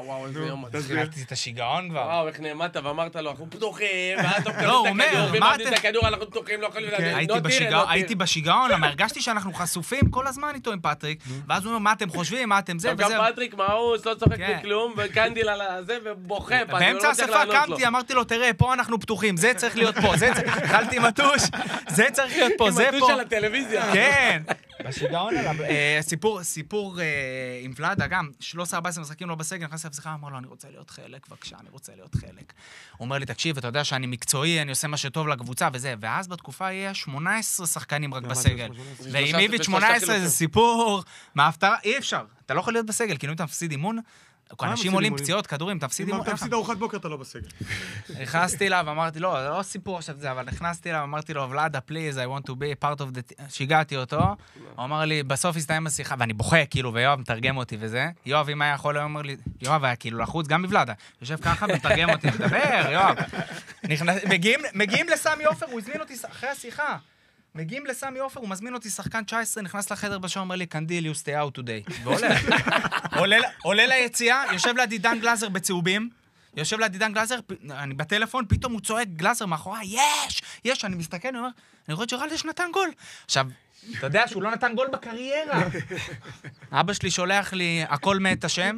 וואו, איזה יום. התחילתי את השיגעון כבר. וואו, איך נעמדת ואמרת לו, אנחנו פתוחים, ואז אתה לא, מקבל את הוא אומר, הכדור, מה ומאמדים את הכדור, אנחנו פתוחים, לא יכולים לדעת. הייתי בשיגעון, למה הרגשתי שאנחנו חשופים כל הזמן איתו עם פטריק, ואז הוא אומר, מה אתם חושבים, מה אתם זה וזה. גם פטריק מאוס, לא צוחק בכלום, וקנדיל על זה, ובוכה. באמצע השפה קמתי, אמרתי לו, תראה, פה אנחנו פתוחים, זה צריך להיות פה, התחלתי עם הטוש, זה צריך להיות פה, זה פה. עם הטוש על הטלוויזיה. כן. בשיגעון עליו, סיפור עם ולאדה, גם 13-14 משחקים לא בסגל, נכנס להפסיכה, אמר לו, אני רוצה להיות חלק, בבקשה, אני רוצה להיות חלק. הוא אומר לי, תקשיב, אתה יודע שאני מקצועי, אני עושה מה שטוב לקבוצה וזה, ואז בתקופה יהיה 18 שחקנים רק בסגל. ועם איבית 18 זה סיפור, מההפתרה, אי אפשר, אתה לא יכול להיות בסגל, כאילו אם אתה מפסיד אימון, אנשים עולים פציעות, כדורים, תפסיד אימון. אם תפסיד ארוחת בוקר, אתה לא בסגל. נכנסתי אליו, אמרתי, לא סיפור עכשיו זה, אבל נכנסתי אליו, אמרתי לו, ולאדה, please, I want to be part of the... שיגעתי אותו, הוא אמר לי, בסוף הסתיים השיחה, ואני בוכה, כאילו, ויואב מתרגם אותי וזה. יואב, אם היה יכול, הוא אומר לי, יואב היה כאילו לחוץ, גם בוולאדה. יושב ככה ומתרגם אותי, מדבר, יואב. מגיעים לסמי עופר, הוא הזמין אותי אחרי השיחה. מגיעים לסמי עופר, הוא מזמין אותי שחקן 19, נכנס לחדר בשעה, אומר לי, קנדיל, you stay out today. והולך. עולה ליציאה, יושב לידי דן גלאזר בצהובים, אני בטלפון, פתאום הוא צועק גלאזר מאחורי, יש, אני מסתכל, אני אומר, אני רואה ג'רלדש נתן גול. עכשיו, אתה יודע שהוא לא נתן גול בקריירה. אבא שלי שולח לי, הכל מת השם,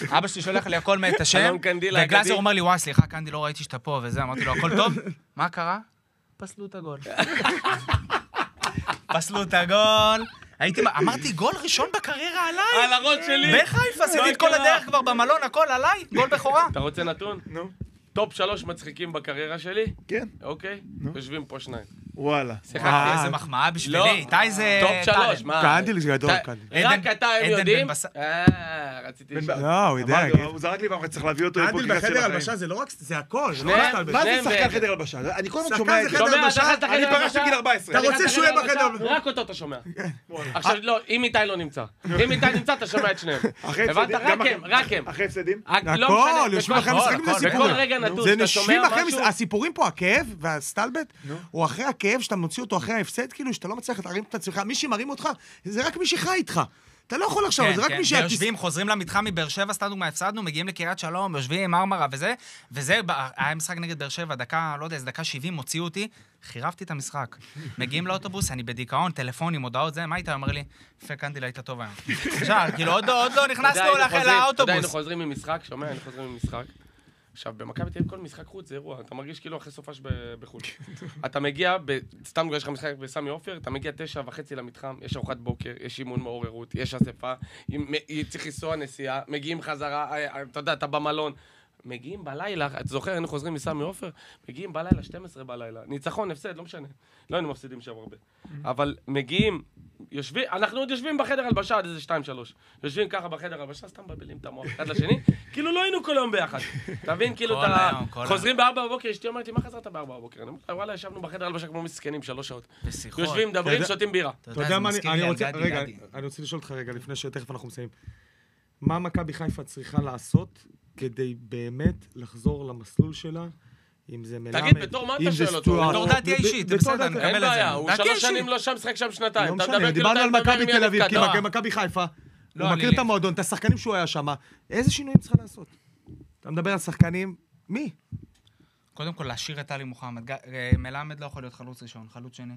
וגלאזר אומר לי, וואי, סליחה, קנדיל, לא ראיתי שאתה פה, וזה, אמרתי לו, הכל טוב? מה קרה? פסלו את הגול. אמרתי, גול ראשון בקריירה עליי. על הראש שלי. בחיפה, עשיתי את כל הדרך כבר במלון, הכל עליי, גול בכורה. אתה רוצה נתון? נו. טופ 3 מצחיקים בקריירה שלי? כן. אוקיי? יושבים פה 2. וואלה. איזה מחמאה בשבילי, איתי זה... טופ 3, מה? קנדיל זה גדול, קנדיל. רק אתה הם יודעים? רציתי לשאול. לא, הוא יודע. הוא זרק לי ואמר, צריך להביא אותו לפודקאסט של החיים. קנדיל בחדר הלבשה זה לא רק, זה הכל. מה זה שחקן חדר הלבשה? אני כל הזמן שומע את זה. אני פרשתי גיל 14. אתה רוצה שהוא יהיה בחדר הלבשה? רק אותו אתה שומע. עכשיו לא, אם איתי לא נמצא. אם איתי נמצא, אתה שומע את שניהם. הבנת? רק הם. אחרי הפסדים? הכל, יושבים אחרי המשחקים זה סיפור. בכל רגע נתון, זה אתה שומע נושבים אחרי משהו? הסיפורים פה, הכאב והסטלבט, הוא אחרי הכאב שאתה מוציא אותו אחרי ההפסד, כאילו שאתה לא מצליח להרים את עצמך, מי שמרים אותך, זה רק מי שחי איתך. אתה לא יכול עכשיו, זה רק מי שאת... יושבים, חוזרים למתחם מבאר שבע, סתם דוגמה, הפסדנו, מגיעים לקריית שלום, יושבים עם מרמרה וזה, היה משחק נגד באר שבע, דקה, לא יודע, זה דקה 70, הוציאו אותי, חירבתי את המשחק. מגיעים לאוטובוס, אני בדיכאון, טלפונים, הודעות, זה, מה איתה? אומר לי, יפה, קנדיל, היית טוב היום. עכשיו, כאילו, עוד לא נכנסנו לאוטובוס. היינו חוזרים ממשחק, שומע, היינו חוזרים ממשחק. עכשיו, במכבי תל אביב כל משחק חוץ זה אירוע, אתה מרגיש כאילו אחרי סופש בחו"ל. אתה מגיע, סתם יש לך משחק בסמי עופר, אתה מגיע 9:30 למתחם, יש ארוחת בוקר, יש אימון מעוררות, יש אספה, צריך לנסוע נסיעה, מגיעים חזרה, אתה יודע, אתה במלון. מגיעים בלילה, אתה זוכר, היינו חוזרים מסמי עופר, מגיעים בלילה, 12 בלילה, ניצחון, הפסד, לא משנה. לא היינו מפסידים שם הרבה. אבל מגיעים, אנחנו עוד יושבים בחדר הלבשה עד איזה 2-3. יושבים ככה בחדר הלבשה, סתם מבלים את המוח אחד לשני, כאילו לא היינו כל היום ביחד. תבין, כאילו חוזרים ב4 בבוקר, אשתי אומרת לי, מה חזרת ב4 בבוקר? אני אומר, וואלה, ישבנו בחדר הלבשה כמו מסכנים 3 שעות. יושבים, מדברים, שותים בירה. אתה יודע מה, אני רוצה לשאול אותך רגע, לפני שתכף אנחנו מסיים. מה מכבי חיפה צריכה לעשות כדי באמת לחזור למסלול שלה, אם זה מלמד, תגיד, בתור מה אתה שואל אותו? בתור דעתי האישית, זה בסדר, אני מקבל את זה. אין בעיה, הוא 3 שנים לא שם, שחק שם 2. לא משנה, דיברנו על מכבי תל אביב, כי מכבי חיפה, הוא מכיר את המועדון, את השחקנים שהוא היה שם, איזה שינויים צריכה לעשות? אתה מדבר על שחקנים, מי? קודם כל, להשאיר את עלי מוחמד. מלמד לא יכול להיות חלוץ ראשון, חלוץ שני.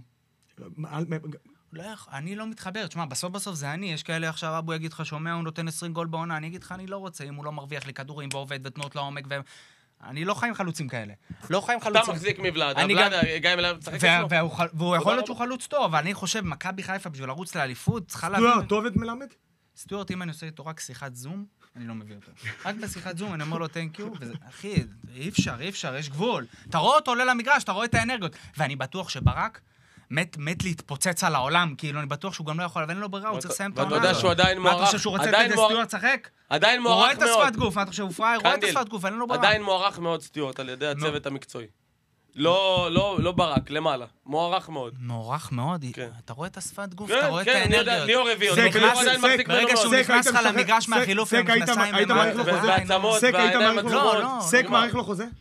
אני לא מתחבר, תשמע, בסוף זה אני, יש כאלה עכשיו, אבו יגיד לך, שומע, הוא נותן 20 גול בעונה, אני אגיד לך, אני לא רוצה, אם הוא לא מרוויח לי כדורים ועובד ותנות לעומק, אני לא חיים חלוצים כאלה. לא חיים חלוצים. אתה מחזיק מבלעד, גם אליו צריך לשמור. והוא יכול להיות שהוא חלוץ טוב, אבל אני חושב, מכבי חיפה בשביל לרוץ לאליפות, צריכה להבין... סטוארט, טוב את מלמד? סטוארט, אם אני עושה איתו רק שיחת זום, אני לא מביא אותו. רק בשיחת זום, אני אומר לו thank you, אחי, אי אפשר, יש גבול. אתה רואה אותו עולה למגרש, אתה רואה את האנרגיות. ואני בטוח שברק מת להתפוצץ על העולם, כאילו אני בטוח שהוא גם לא יכול, אבל אין לו ברירה, הוא צריך לסיים את העונה הזאת. ואתה יודע שהוא עדיין מוערך. מה אתה חושב שהוא רוצה לתת לסטוארט לשחק? עדיין הוא רואה מוערך את מאוד. השפת גוף, מה אתה חושב, הוא פראייר, רואה את השפת גוף, אין לו ברירה. עדיין מוערך מאוד סטוארט על ידי הצוות המקצועי. לא ברק, למעלה. מוערך מאוד. מוערך מאוד? אתה רואה את השפת גוף, כן, אתה רואה את כן, אני יודע, האנרגיות. ליאור הביא אותו. ברגע שהוא נכנס לך למגרש מהחילוף עם מכנסיים היית מעריך לו חוזה? והעצמות, סק, היית והעיניים מעריך לו עצמות. לא, סק מעריך לו חוזה?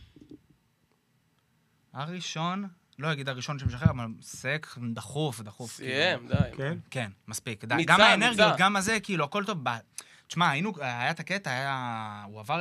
הראשון, לא אגיד הראשון שמשחרר, אבל סק דחוף. סיים, די. כן, מספיק. ניצן, גם האנרגיות, גם הזה, כאילו, הכל טוב. תשמע, היה את הקטע, הוא עבר